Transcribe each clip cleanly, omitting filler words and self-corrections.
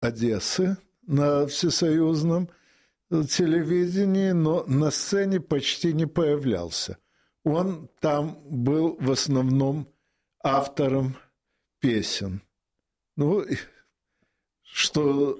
Одессы на всесоюзном телевидении, но на сцене почти не появлялся. Он там был в основном автором песен. Ну, что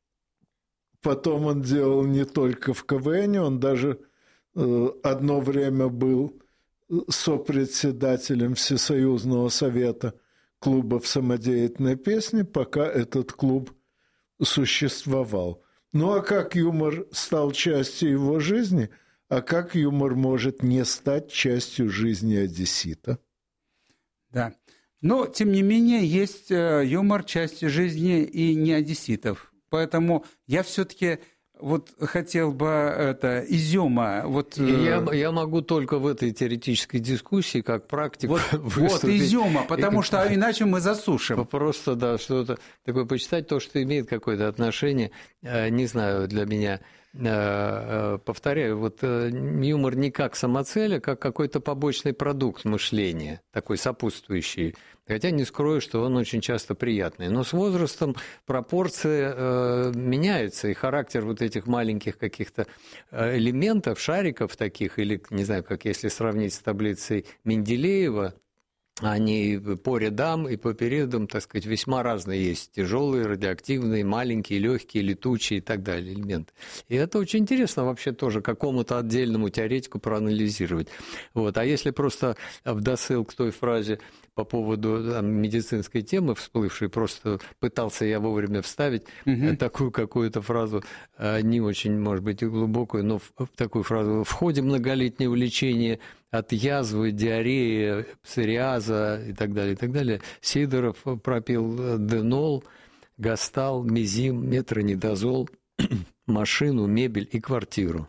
потом он делал не только в КВН, он даже одно время был сопредседателем Всесоюзного совета клубов самодеятельной песни, пока этот клуб существовал. Ну, а как юмор стал частью его жизни, а как юмор может не стать частью жизни одессита? Да. Но, тем не менее, есть юмор частью жизни и не одесситов. Поэтому я все-таки вот хотел бы изюма. Я могу только в этой теоретической дискуссии, как практик, выступить. Вот изюма, потому что иначе мы засушим. Просто, да, что-то такое почитать, то, что имеет какое-то отношение, не знаю, для меня. Повторяю, вот юмор не как самоцель, а как какой-то побочный продукт мышления, такой сопутствующий. Хотя не скрою, что он очень часто приятный. Но с возрастом пропорции меняются, и характер вот этих маленьких каких-то элементов, шариков таких, или, не знаю, как если сравнить с таблицей Менделеева, они по рядам и по периодам, так сказать, весьма разные есть. Тяжелые, радиоактивные, маленькие, легкие, летучие и так далее элементы. И это очень интересно вообще тоже какому-то отдельному теоретику проанализировать. Вот. А если просто в досыл к той фразе по поводу медицинской темы всплывшей, просто пытался я вовремя вставить такую какую-то фразу, не очень, может быть, и глубокую, но такую фразу: в ходе многолетнего лечения от язвы, диареи, псориаза и так далее, Сидоров пропил денол, гастал, мезим, метронидозол, машину, мебель и квартиру.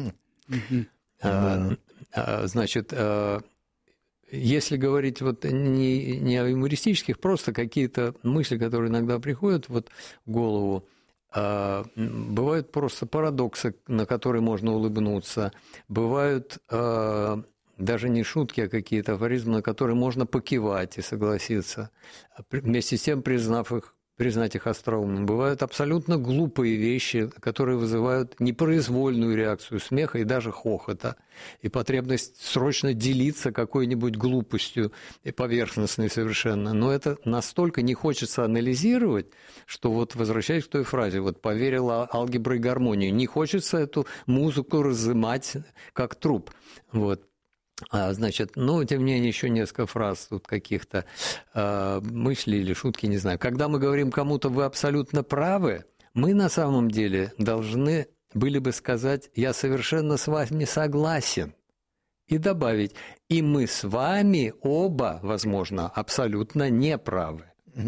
Значит, если говорить вот не о юмористических, просто какие-то мысли, которые иногда приходят вот в голову, бывают просто парадоксы, на которые можно улыбнуться, бывают даже не шутки, а какие-то афоризмы, на которые можно покивать и согласиться, вместе с тем признать их остроумным. Бывают абсолютно глупые вещи, которые вызывают непроизвольную реакцию смеха и даже хохота, и потребность срочно делиться какой-нибудь глупостью, и поверхностной совершенно. Но это настолько не хочется анализировать, что вот, возвращаясь к той фразе, вот поверила алгебра и гармонию, не хочется эту музыку разымать как труп. Вот. Значит, ну, тем не менее, еще несколько фраз тут каких-то мыслей или шутки, не знаю. Когда мы говорим кому-то «вы абсолютно правы», мы на самом деле должны были бы сказать «я совершенно с вами согласен» и добавить «и мы с вами оба, возможно, абсолютно не правы».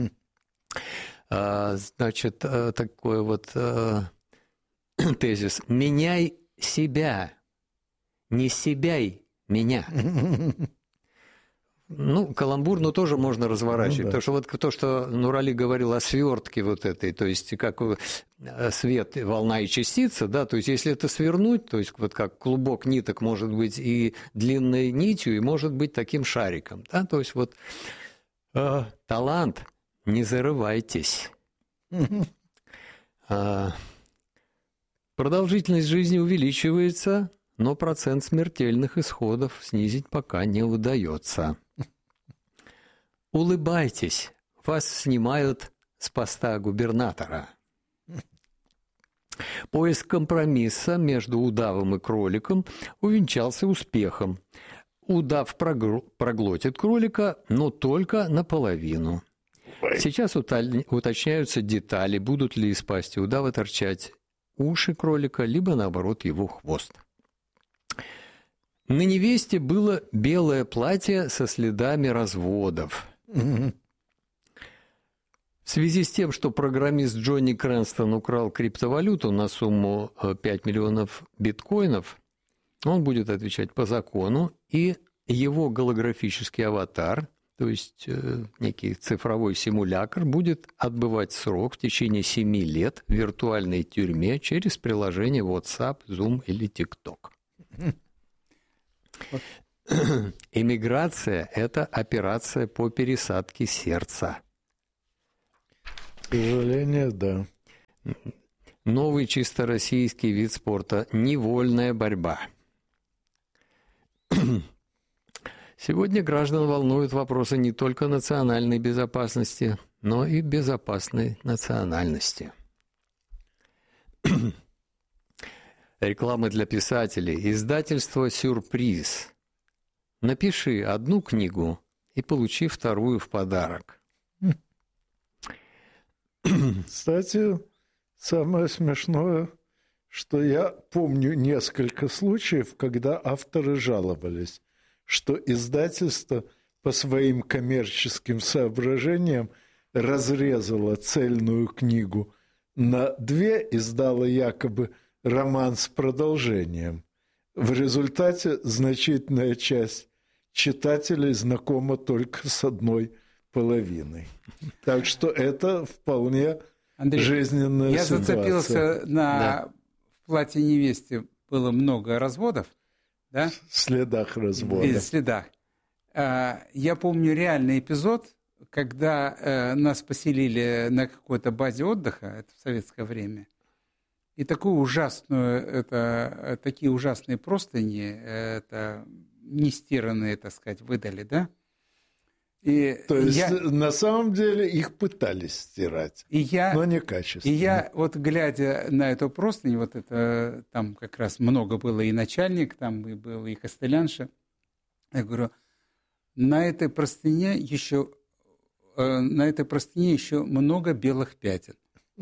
Значит, такой вот тезис: «меняй себя, не себяй меня». Ну, каламбур, но тоже можно разворачивать. Потому что вот то, что Нурали говорил о свертке вот этой, то есть как свет, волна и частица, да, то есть если это свернуть, то есть вот как клубок ниток может быть и длинной нитью, и может быть таким шариком, да, то есть вот талант, не зарывайтесь. Продолжительность жизни увеличивается, но процент смертельных исходов снизить пока не удается. Улыбайтесь, вас снимают с поста губернатора. Поиск компромисса между удавом и кроликом увенчался успехом. Удав проглотит кролика, но только наполовину. Сейчас уточняются детали, будут ли из пасти удава торчать уши кролика, либо, наоборот, его хвост. На невесте было белое платье со следами разводов. В связи с тем, что программист Джонни Крэнстон украл криптовалюту на сумму 5 миллионов биткоинов, он будет отвечать по закону, и его голографический аватар, то есть некий цифровой симулятор, будет отбывать срок в течение 7 лет в виртуальной тюрьме через приложение WhatsApp, Zoom или TikTok. Эмиграция – это операция по пересадке сердца. К сожалению, да. Новый чисто российский вид спорта – невольная борьба. Сегодня граждан волнуют вопросы не только национальной безопасности, но и безопасной национальности. Реклама для писателей. Издательство «Сюрприз». Напиши одну книгу и получи вторую в подарок. Кстати, самое смешное, что я помню несколько случаев, когда авторы жаловались, что издательство по своим коммерческим соображениям разрезало цельную книгу на две, издало якобы роман с продолжением. В результате значительная часть читателей знакома только с одной половиной. Так что это вполне Андрей, жизненная я ситуация. Зацепился на «В платье невесте» было много разводов, да? В следах развода. В следах. Я помню реальный эпизод, когда нас поселили на какой-то базе отдыха, это в советское время, и такие ужасные простыни, это нестиранные, так сказать, выдали, да? То есть на самом деле их пытались стирать, но некачественно. И я вот глядя на эту простынь, вот это там как раз много было и начальник, там и был и костылянша, я говорю, на этой простыне еще много белых пятен.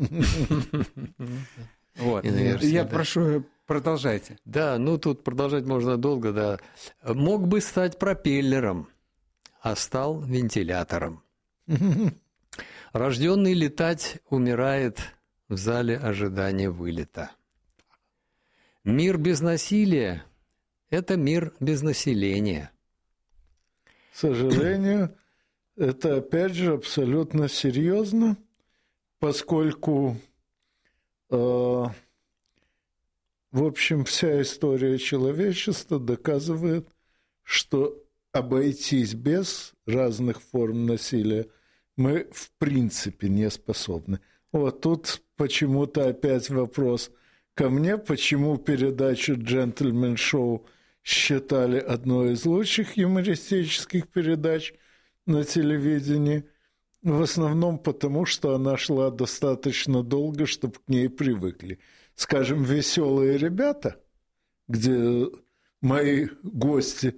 Вот. Я прошу, продолжайте. Да, ну тут продолжать можно долго, да. Мог бы стать пропеллером, а стал вентилятором. Рожденный летать умирает в зале ожидания вылета. Мир без насилия – это мир без населения. К сожалению, это опять же абсолютно серьезно, поскольку, в общем, вся история человечества доказывает, что обойтись без разных форм насилия мы в принципе не способны. Вот тут почему-то опять вопрос ко мне, почему передачу «Джентльмен-шоу» считали одной из лучших юмористических передач на телевидении. В основном потому, что она шла достаточно долго, чтобы к ней привыкли. Скажем, «Веселые ребята», где мои гости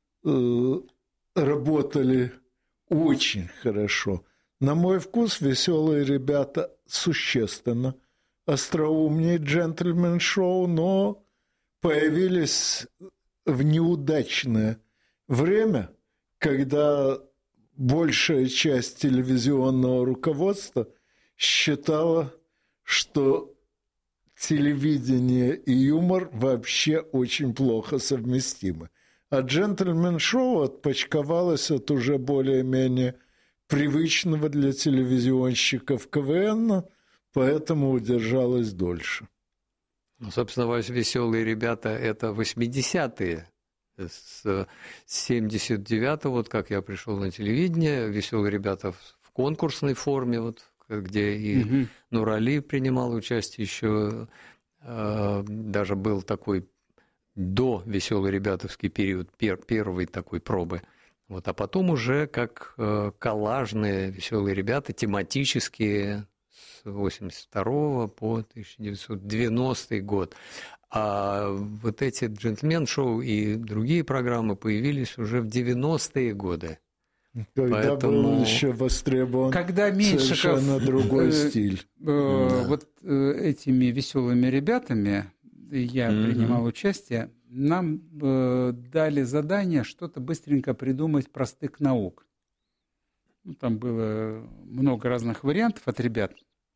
работали очень хорошо. На мой вкус «Веселые ребята» существенно остроумнее «Джентльмен-шоу», но появились в неудачное время, когда большая часть телевизионного руководства считала, что телевидение и юмор вообще очень плохо совместимы. А «Джентльмен-шоу» отпочковалось от уже более-менее привычного для телевизионщиков КВН, поэтому удержалось дольше. Ну, собственно, «Веселые ребята» – это 80-е. С 79-го, вот как я пришел на телевидение, «Веселые ребята» в конкурсной форме, вот, где и Нурали принимал участие еще, даже был такой до «Веселый ребятовский» период, первой такой пробы. Вот, а потом уже как коллажные «Веселые ребята», тематические, с 82 по 1990 год. А вот эти «Джентльмен-шоу» и другие программы появились уже в 90-е годы. Когда был еще востребован совершенно другой стиль. Вот этими «Веселыми ребятами» я принимал участие, нам дали задание что-то быстренько придумать про стык наук. Ну, там было много разных вариантов от ребят.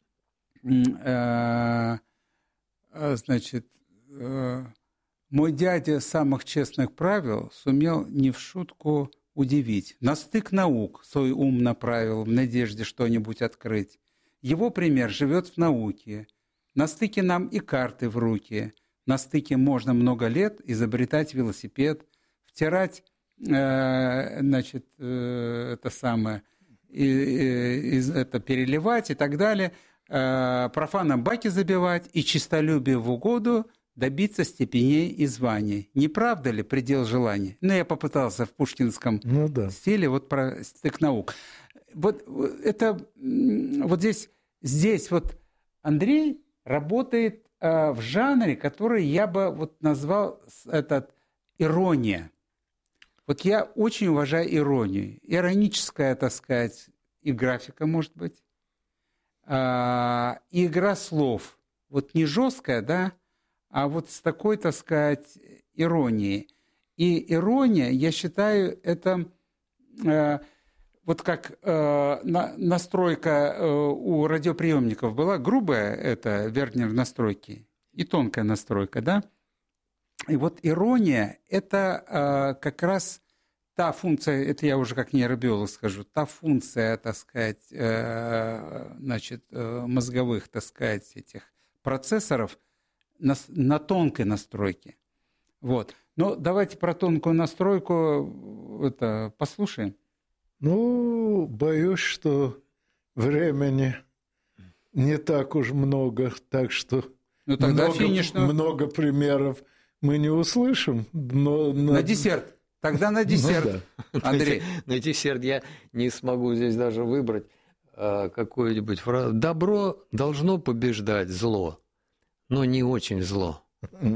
Значит, мой дядя самых честных правил сумел не в шутку удивить. На стык наук свой ум направил в надежде что-нибудь открыть. Его пример живет в науке. На стыке нам и карты в руки. На стыке можно много лет изобретать велосипед, втирать, значит, это самое, это переливать и так далее. профанам баки забивать и честолюбию в угоду добиться степеней и званий. Не правда ли предел желаний? Ну, я попытался в пушкинском стиле вот про стык наук. Вот это вот здесь вот Андрей работает в жанре, который я бы вот назвал ирония. Вот я очень уважаю иронию. Ироническая, так сказать, и графика, может быть, и игра слов. Вот не жесткая, да, а вот с такой, так сказать, иронией. И ирония, я считаю, это вот как настройка у радиоприемников была грубая, это Вернер настройки, и тонкая настройка, да. И вот ирония – это как раз та функция, это я уже как нейробиолог скажу, та функция, так сказать, значит, мозговых, так сказать, этих процессоров на тонкой настройке. Вот. Но давайте про тонкую настройку послушаем. Ну, боюсь, что времени не так уж много, так что много примеров мы не услышим. Но на десерт. Тогда на десерт, Андрей. На десерт я не смогу здесь даже выбрать какую-нибудь фразу. Добро должно побеждать зло, но не очень зло.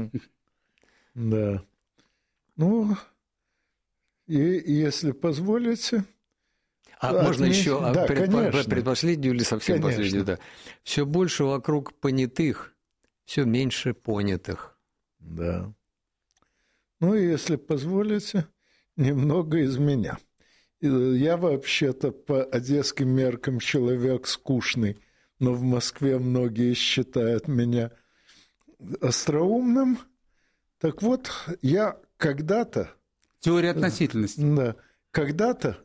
Да. Ну, и если позволите... можно еще предпоследнюю или совсем последнюю? Да. Все больше вокруг понятых, все меньше понятых. Да. Ну, если позволите, немного из меня. Я вообще-то по одесским меркам человек скучный, но в Москве многие считают меня остроумным. Так вот, я когда-то... Теория относительности. Да. Когда-то,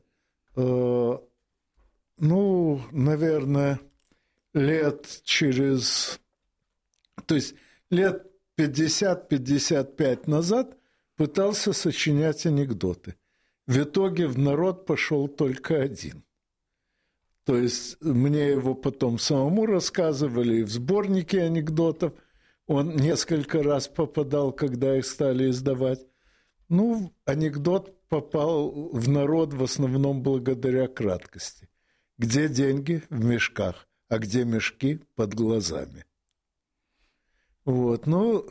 наверное, лет 50-55 назад пытался сочинять анекдоты. В итоге в народ пошел только один. То есть мне его потом самому рассказывали и в сборнике анекдотов. Он несколько раз попадал, когда их стали издавать. Ну, анекдот попал в народ в основном благодаря краткости. Где деньги? В мешках. А где мешки? Под глазами. Вот,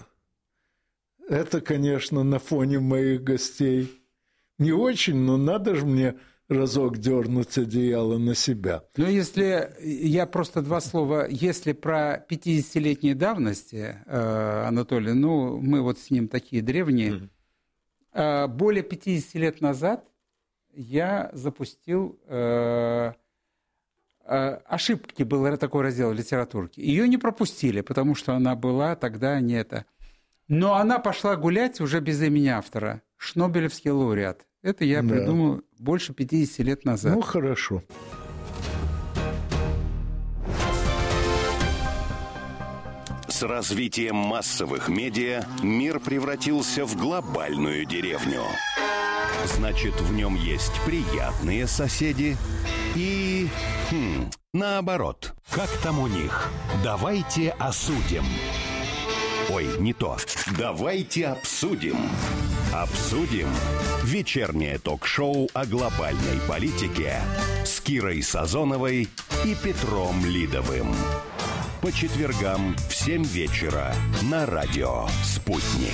это, конечно, на фоне моих гостей не очень, но надо же мне разок дернуть одеяло на себя. Ну, если я просто два слова, если про 50-летней давности, Анатолий, мы вот с ним такие древние, более 50 лет назад я запустил ошибки, был такой раздел литературки. Ее не пропустили, потому что она была тогда не это. Но она пошла гулять уже без имени автора. Шнобелевский лауреат. Это я придумал больше 50 лет назад. Ну, хорошо. С развитием массовых медиа мир превратился в глобальную деревню. Значит, в нем есть приятные соседи и... наоборот. Как там у них? Давайте осудим. Ой, не то. Давайте обсудим. Обсудим. Вечернее ток-шоу о глобальной политике с Кирой Сазоновой и Петром Лидовым. По четвергам в 7 вечера на радио «Спутник».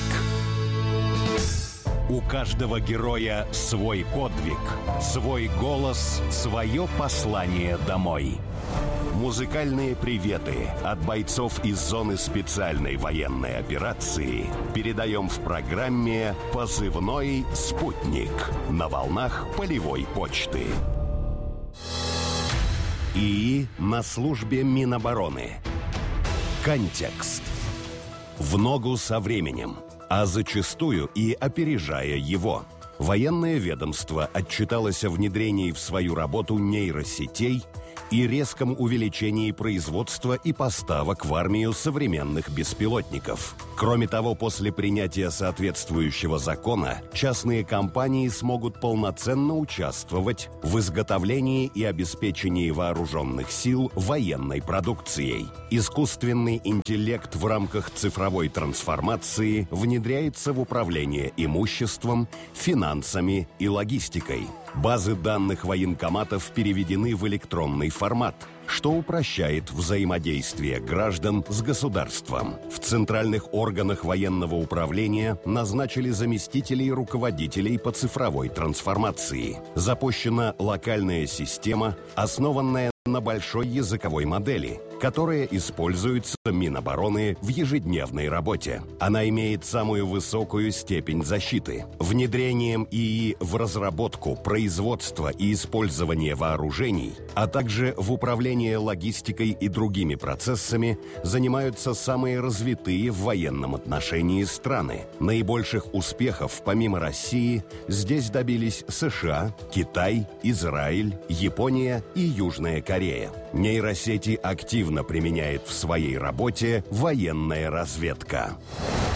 У каждого героя свой подвиг, свой голос, свое послание домой. Музыкальные приветы от бойцов из зоны специальной военной операции передаем в программе «Позывной Спутник» на волнах полевой почты. И на службе Минобороны. Контекст. В ногу со временем, а зачастую и опережая его. Военное ведомство отчиталось о внедрении в свою работу нейросетей и резком увеличении производства и поставок в армию современных беспилотников. Кроме того, после принятия соответствующего закона, частные компании смогут полноценно участвовать в изготовлении и обеспечении вооруженных сил военной продукцией. Искусственный интеллект в рамках цифровой трансформации внедряется в управление имуществом, финансами и логистикой. Базы данных военкоматов переведены в электронный формат, что упрощает взаимодействие граждан с государством. В центральных органах военного управления назначили заместителей руководителей по цифровой трансформации. Запущена локальная система, основанная на большой языковой модели, которая используется Минобороны в ежедневной работе. Она имеет самую высокую степень защиты. Внедрением ИИ в разработку, производство и использование вооружений, а также в управление логистикой и другими процессами занимаются самые развитые в военном отношении страны. Наибольших успехов, помимо России, здесь добились США, Китай, Израиль, Япония и Южная Корея. Нейросети активно применяет в своей работе военная разведка.